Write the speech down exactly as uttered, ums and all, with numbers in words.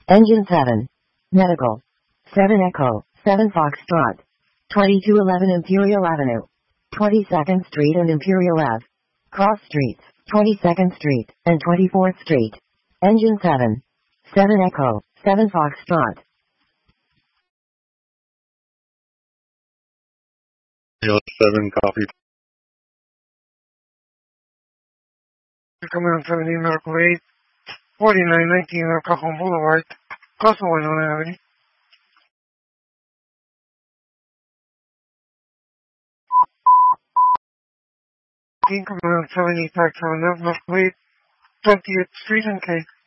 Engine seven. Medical. seven Echo, seven Foxtrot. twenty-two eleven Imperial Avenue. twenty-second Street and Imperial Ave. Cross Streets, twenty-second Street and twenty-fourth Street. Engine seven. seven Echo, seven Foxtrot. seven copy. Command seventeen Medical eight, forty-nine nineteen El Cajon Boulevard, Casa Winona Avenue. Command seven eight five seven F Medical eight, twentieth Street and K.